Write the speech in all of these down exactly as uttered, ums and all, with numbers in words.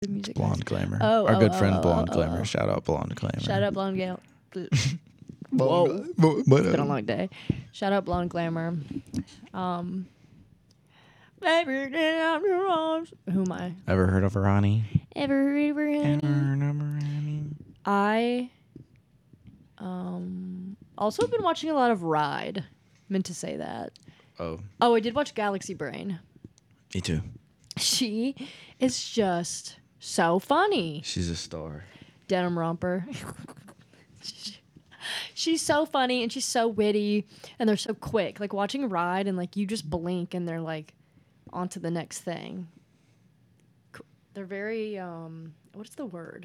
the music. Blonde Glamour. Oh, Our oh, good oh, friend oh, Blonde oh, Glamour. oh. Shout out Blonde Glamour. Shout out Blonde Gale. Whoa. It's been a long day. Shout out Blonde Glamour. Um, baby, get out your arms. Who am I? Ever heard of Ronnie? Ever, ever, Ever heard of Ronnie? I um also been watching a lot of Ride. Meant to say that. Oh, Oh, I did watch Galaxy Brain. me too. She is just so funny. She's a star. Denim romper. She's so funny and she's so witty and they're so quick. Like watching Ride and like you just blink and they're like on to the next thing. C- They're very um what's the word?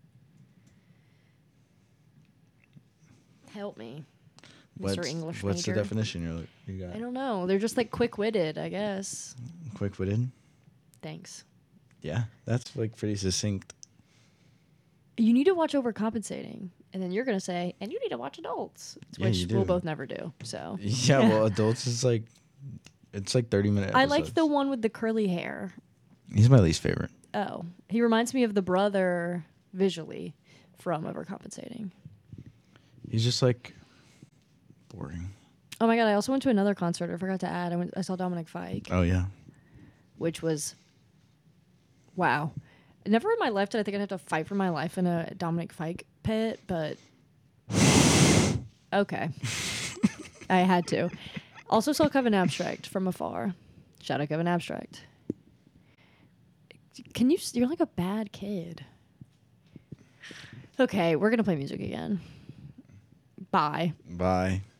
Help me, Mister What's, English what's major. the definition you're, you got? I don't know. They're just like quick-witted, I guess. Quick-witted? Thanks. Yeah, that's like pretty succinct. You need to watch Overcompensating, and then you're gonna say, and you need to watch Adults, Yeah, which you we'll do. both never do. So Yeah, well, Adults is like, it's like thirty minute I episodes. liked the one with the curly hair. He's my least favorite. Oh, he reminds me of the brother visually from Overcompensating. He's just like boring. Oh my god! I also went to another concert. I forgot to add. I went. I saw Dominic Fike, Oh, yeah. which was wow. Never in my life did I think I'd have to fight for my life in a Dominic Fike pit, but okay, I had to. Also saw Kevin Abstract from afar. Shout out Kevin Abstract. Can you? You're like a bad kid. Okay, we're gonna play music again. Bye. Bye.